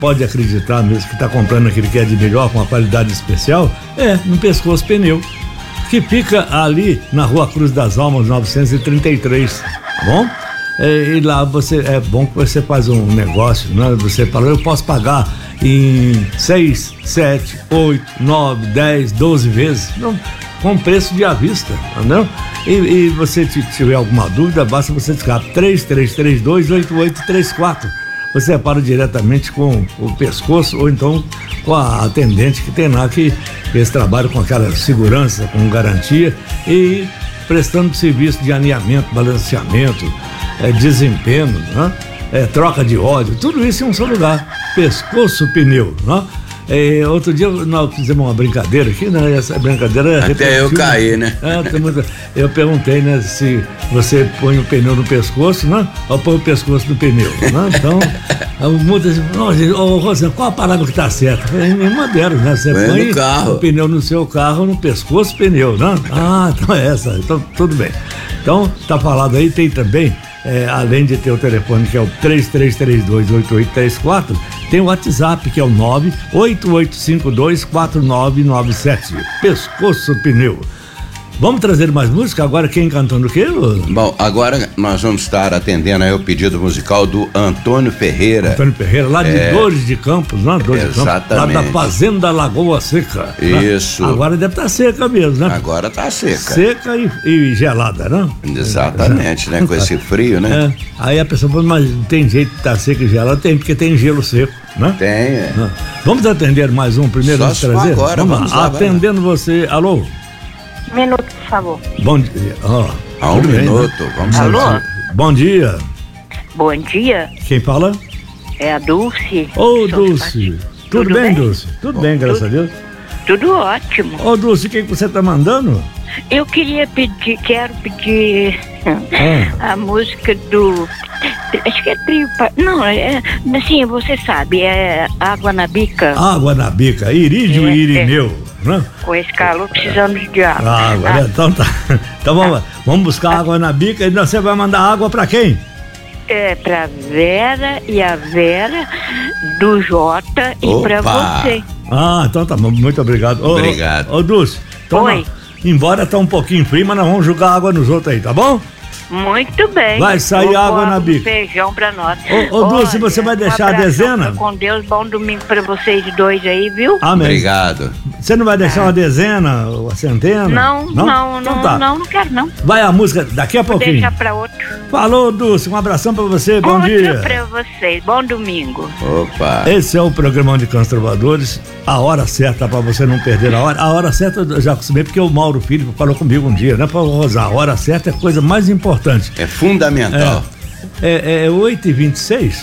pode acreditar mesmo que está comprando aquele que é de melhor, com uma qualidade especial, no Pescoço Pneu, que fica ali na Rua Cruz das Almas, 933, tá bom? E lá é bom que você faz um negócio, né? Você fala, eu posso pagar em 6, 7, 8, 9, 10, 12 vezes, não, com preço de à vista, entendeu? E você tiver alguma dúvida, basta você discar 3332-8834. Você para diretamente com o Pescoço ou então com a atendente que tem lá, que eles trabalham com aquela segurança, com garantia e prestando serviço de alinhamento, balanceamento, desempenho, né? Troca de óleo, tudo isso em um só lugar. Pescoço Pneu, né? Outro dia nós fizemos uma brincadeira aqui, né? Essa brincadeira até eu caí, né? Eu perguntei, né, se você põe o pneu no pescoço, né? Ou põe o pescoço no pneu, né? Então, muitas dizem, Rosana, qual a palavra que tá certa? Nenhuma delas, né? Você põe o pneu no seu carro, no pescoço, pneu, né? Então é essa, então tudo bem. Então, tá falado aí, tem também, além de ter o telefone que é o 3332-8834, tem o WhatsApp que é o 988524997. Pescoço Pneu. Vamos trazer mais música? Agora quem cantando o quê? Bom, agora nós vamos estar atendendo aí o pedido musical do Antônio Ferreira. Antônio Ferreira, lá de Dores de Campos, não? Exatamente. Lá da Fazenda Lagoa Seca. Isso. Né? Agora deve estar seca mesmo, né? Agora tá seca. Seca e gelada, né? Exatamente, né? Com esse frio, né? Aí a pessoa fala, mas tem jeito de estar seca e gelada? Tem, porque tem gelo seco, né? Tem, Vamos atender mais um primeiro? Só trazer? Agora, vamos lá. Atendendo você, alô? Um minuto, por favor. Bom dia. Um minuto, né? Vamos alô? Bom dia. Bom dia. Quem fala? É a Dulce. Ô, Dulce. Tudo bem, Dulce? Tudo bem, graças a Deus. Tudo ótimo. Ô, Dulce, o que você tá mandando? Eu quero pedir a música do... Acho que é trio... Não, assim, você sabe, é Água na Bica. Água na Bica, Irídio e Irineu. Né? Com esse calor precisando de água. Então tá. Então vamos buscar água na bica e você vai mandar água pra quem? Pra Vera e a Vera do Jota e pra você. Então tá bom, muito obrigado. Obrigado. Ô, Dulce, então embora tá um pouquinho frio, mas nós vamos jogar água nos outros aí, tá bom? Muito bem. Vai sair água na bica. Feijão pra nós. Ô, Dulce, você vai deixar a dezena? Com Deus, bom domingo pra vocês dois aí, viu? Amém. Obrigado. Você não vai deixar uma dezena, uma centena? Não, então tá. não quero não. Vai a música daqui a pouquinho. Vou deixar pra outro. Falou, Dulce, um abração pra você, bom dia. Outro pra vocês, bom domingo. Opa. Esse é o programa de Cães Trovadores, a hora certa pra você não perder a hora. A hora certa eu já acostumei porque o Mauro Filho falou comigo um dia, né, pra Rosar, a hora certa é a coisa mais importante. É fundamental. É 8h26?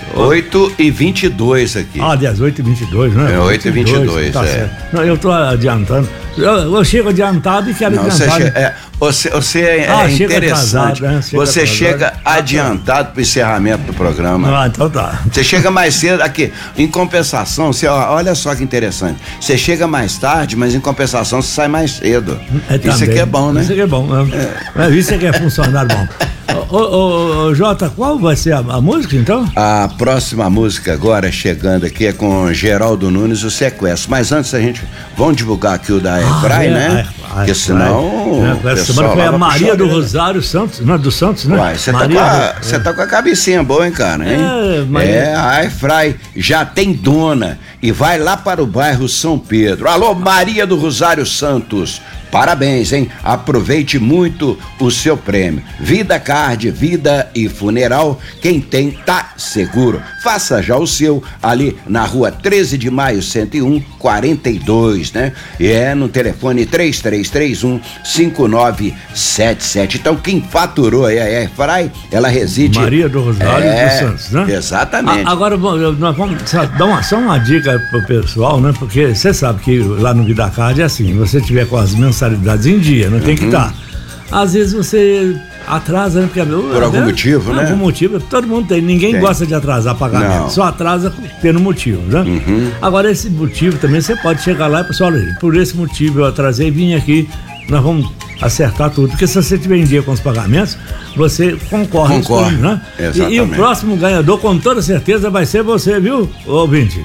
8h22 aqui. Aliás, 8h22, né? É 8h22, tá certo. Não, eu tô adiantando. Eu chego adiantado e quero adiantar. Você é interessante. Atrasado, né? Você chega adiantado pro encerramento do programa. Então tá. Você chega mais cedo aqui. Em compensação, olha só que interessante. Você chega mais tarde, mas em compensação você sai mais cedo. Isso aqui é bom, né? Isso aqui é bom. Isso aqui é funcionário bom. Ô, Jota, qual vai ser a música então? A próxima música agora chegando aqui é com Geraldo Nunes, o Sequestro. Mas antes vamos divulgar aqui o da Airfry, né? Porque senão. Essa semana foi a Maria do Rosário Santos, não é do Santos, né? Uai, você tá com a cabecinha boa, hein, cara? Hein? A Airfry já tem dona e vai lá para o bairro São Pedro. Alô, Maria do Rosário Santos. Parabéns, hein? Aproveite muito o seu prêmio. Vida Card, vida e funeral, quem tem tá seguro. Faça já o seu ali na rua 13 de maio, 101, 42, né? E no telefone 3331-5977. Então, quem faturou aí a Airfry, ela reside... Maria do Rosário dos Santos, né? Exatamente. Agora, nós vamos dar só uma dica pro pessoal, né? Porque você sabe que lá no Vida Card é assim, você tiver com as mensalidades em dia, não tem que estar. Às vezes você atrasa, né? Porque, por algum motivo, né? Por algum motivo, todo mundo tem. Ninguém gosta de atrasar pagamento, não. Só atrasa tendo motivo, né? Agora, esse motivo também você pode chegar lá e pessoal, olha, por esse motivo eu atrasei, vim aqui, nós vamos acertar tudo, porque se você tiver em dia com os pagamentos, você concorre, né? E o próximo ganhador, com toda certeza, vai ser você, viu, ouvinte?